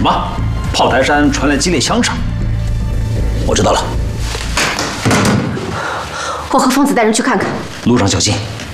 什么？炮台山传来激烈枪声。我知道了。 我和疯子带人去看看。 路上小心。